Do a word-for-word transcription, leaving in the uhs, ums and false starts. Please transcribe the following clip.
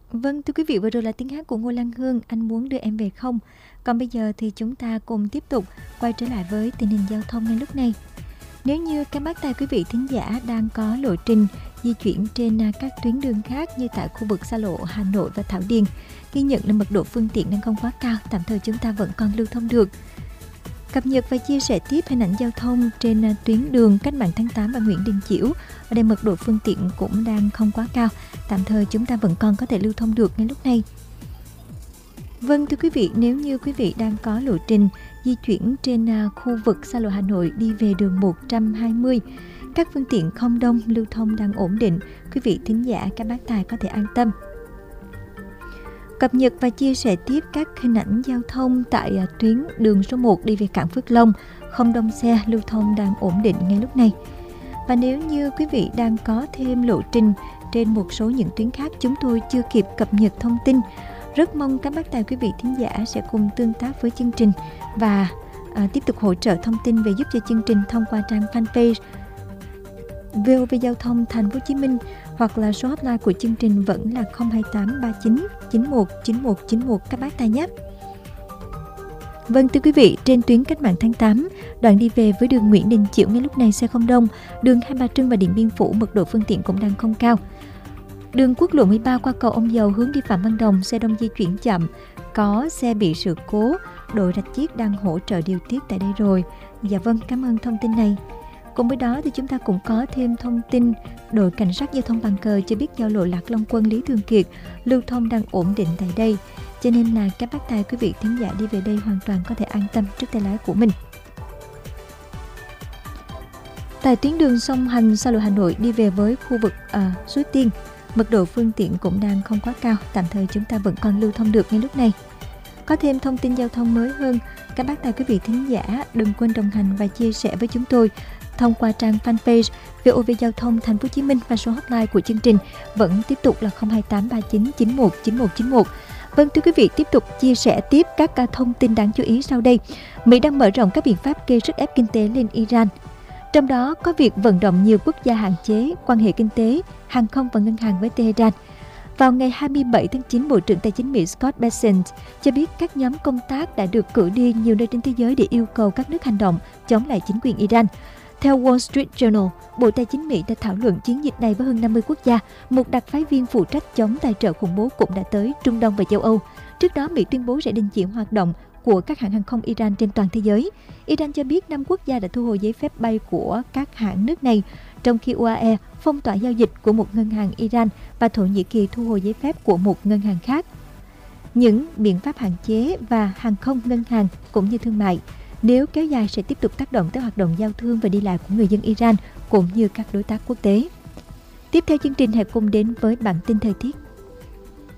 Vâng, thưa quý vị, vừa rồi là tiếng hát của Ngô Lan Hương, Anh muốn đưa em về không? Còn bây giờ thì chúng ta cùng tiếp tục quay trở lại với tình hình giao thông ngay lúc này. Nếu như các bác tài quý vị thính giả đang có lộ trình di chuyển trên các tuyến đường khác như tại khu vực xa lộ Hà Nội và Thảo Điền, ghi nhận là mật độ phương tiện đang không quá cao, tạm thời chúng ta vẫn còn lưu thông được. Cập nhật và chia sẻ tiếp hình ảnh giao thông trên tuyến đường Cách mạng tháng tám và Nguyễn Đình Chiểu. Ở đây mật độ phương tiện cũng đang không quá cao, tạm thời chúng ta vẫn còn có thể lưu thông được ngay lúc này. Vâng, thưa quý vị, nếu như quý vị đang có lộ trình di chuyển trên khu vực xa lộ Hà Nội đi về đường một trăm hai mươi, các phương tiện không đông, lưu thông đang ổn định, quý vị thính giả các bác tài có thể an tâm. Cập nhật và chia sẻ tiếp các hình ảnh giao thông tại tuyến đường số một đi về cảng Phước Long, không đông xe, lưu thông đang ổn định ngay lúc này. Và nếu như quý vị đang có thêm lộ trình trên một số những tuyến khác chúng tôi chưa kịp cập nhật thông tin, rất mong các bác tài quý vị thính giả sẽ cùng tương tác với chương trình và à, tiếp tục hỗ trợ thông tin về giúp cho chương trình thông qua trang fanpage vê o vê Giao thông Thành phố Hồ Chí Minh, hoặc là số hotline của chương trình vẫn là không hai tám ba chín chín một chín một chín một các bác tài nhé. Vâng, thưa quý vị, trên tuyến Cách mạng tháng tám, đoạn đi về với đường Nguyễn Đình Chiểu ngay lúc này xe không đông, đường Hai Bà Trưng và Điện Biên Phủ mật độ phương tiện cũng đang không cao. Đường quốc lộ mười ba qua cầu Ông Dầu hướng đi Phạm Văn Đồng, xe đông di chuyển chậm, có xe bị sự cố, đội Rạch Chiếc đang hỗ trợ điều tiết tại đây rồi. Dạ vâng, cảm ơn thông tin này. Cùng với đó thì chúng ta cũng có thêm thông tin đội cảnh sát giao thông Bàn Cờ cho biết giao lộ Lạc Long Quân Lý Thường Kiệt lưu thông đang ổn định tại đây, cho nên là các bác tài quý vị thính giả đi về đây hoàn toàn có thể an tâm trước tay lái của mình. Tại tuyến đường song hành xa lộ Hà Nội đi về với khu vực à, Suối Tiên, mật độ phương tiện cũng đang không quá cao, tạm thời chúng ta vẫn còn lưu thông được ngay lúc này. Có thêm thông tin giao thông mới hơn, các bác tài quý vị thính giả đừng quên đồng hành và chia sẻ với chúng tôi thông qua trang fanpage vê o vê Giao thông Thành phố Hồ Chí Minh, và số hotline của chương trình vẫn tiếp tục là không hai tám ba chín chín một chín một chín một. Vâng, thưa quý vị, tiếp tục chia sẻ tiếp các thông tin đáng chú ý sau đây. Mỹ đang mở rộng các biện pháp gây sức ép kinh tế lên Iran. Trong đó có việc vận động nhiều quốc gia hạn chế quan hệ kinh tế, hàng không và ngân hàng với Tehran. Vào ngày hai mươi bảy tháng chín, Bộ trưởng Tài chính Mỹ Scott Bessent cho biết các nhóm công tác đã được cử đi nhiều nơi trên thế giới để yêu cầu các nước hành động chống lại chính quyền Iran. Theo Wall Street Journal, Bộ Tài chính Mỹ đã thảo luận chiến dịch này với hơn năm mươi quốc gia. Một đặc phái viên phụ trách chống tài trợ khủng bố cũng đã tới Trung Đông và châu Âu. Trước đó, Mỹ tuyên bố sẽ đình chỉ hoạt động của các hãng hàng không Iran trên toàn thế giới. Iran cho biết năm quốc gia đã thu hồi giấy phép bay của các hãng nước này, trong khi u a e phong tỏa giao dịch của một ngân hàng Iran và Thổ Nhĩ Kỳ thu hồi giấy phép của một ngân hàng khác. Những biện pháp hạn chế và hàng không, ngân hàng cũng như thương mại nếu kéo dài sẽ tiếp tục tác động tới hoạt động giao thương và đi lại của người dân Iran cũng như các đối tác quốc tế. Tiếp theo chương trình, hãy cùng đến với bản tin thời tiết.